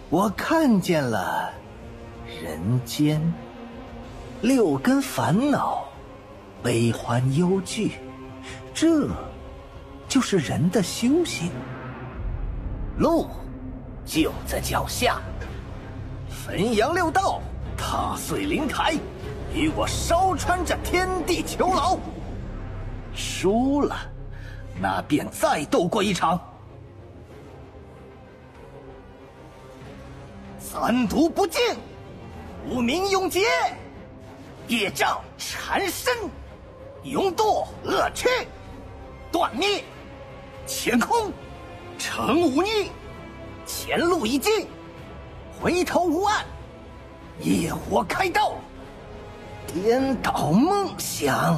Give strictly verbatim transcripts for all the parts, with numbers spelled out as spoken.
我看见了人间六根烦恼，悲欢忧惧，这就是人的修行。路就在脚下，汾阳六道，踏碎灵台，与我烧穿这天地囚牢。输了，那便再斗过一场。三毒不净，无名永结，业障缠身，永堕恶趣，断灭乾空，成忤逆，前路已尽，回头无岸，业火开道，颠倒梦想，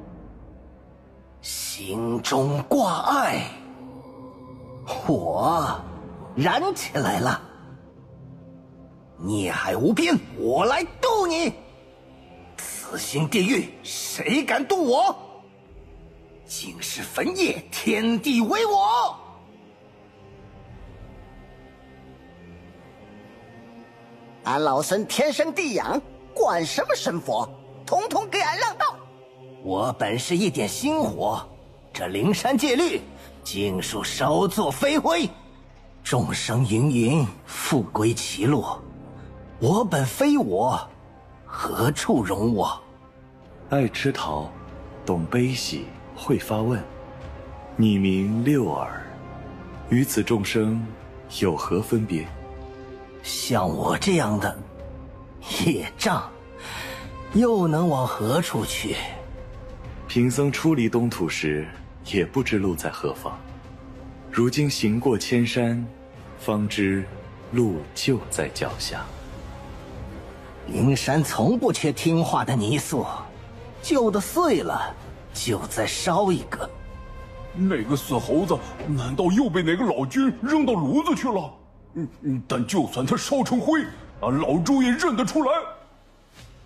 心中挂碍，火燃起来了。孽海无边，我来渡你！此心地狱，谁敢渡我？竟是坟业，天地为我！ 俺老孙天生地养，管什么神佛，统统给俺让道！ 我本是一点心火，这灵山戒律，尽数稍作飞灰。众生芸芸，复归其路。我本非我，何处容我？ 爱吃桃，懂悲喜，会发问。你名六耳，与此众生有何分别？ 像我这样的业障，又能往何处去？ 贫僧初离东土时，也不知路在何方。如今行过千山，方知路就在脚下。 灵山从不缺听话的泥塑，旧的碎了，就再烧一个。 那个死猴子，难道又被哪个老君扔到炉子去了？嗯嗯，但就算他烧成灰，啊，老朱也认得出来。